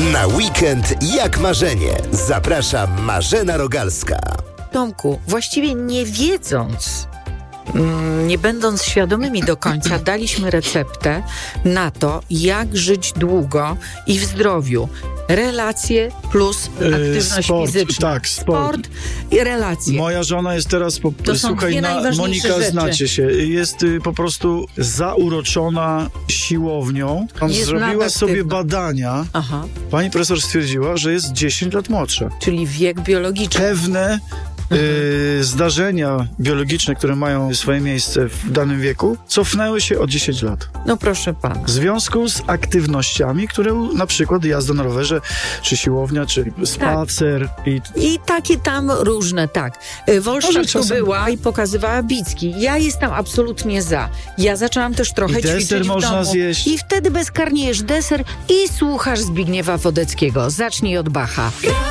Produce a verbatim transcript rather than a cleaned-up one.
Na weekend jak marzenie. Zaprasza Marzena Rogalska. Tomku, właściwie nie wiedząc, nie będąc świadomymi do końca, daliśmy receptę na to, jak żyć długo i w zdrowiu. Relacje plus aktywność sport, fizyczna. tak, sport. sport i relacje. Moja żona jest teraz, po, To są słuchaj, dwie na, najważniejsze Monika, rzeczy. znacie się, jest y, po prostu zauroczona siłownią. On Jest zrobiła nadaktywna. sobie badania. Aha, Pani profesor stwierdziła, że jest dziesięć lat młodsza. czyli wiek biologiczny. Pewne y, zdarzenia biologiczne, które mają swoje miejsce w danym wieku, cofnęły się o dziesięć lat. No proszę pana. W związku z aktywnościami, które na przykład jazda na rowerze, czy siłownia, czy spacer i I takie tam różne, tak. Y, Wolszczak Może tu czasem- była i pokazywała bicki. Ja jestem absolutnie za. Ja zaczęłam też trochę I deser ćwiczyć w można domu. zjeść. I wtedy bezkarnie jesz deser i słuchasz Zbigniewa Wodeckiego. Zacznij od Bacha.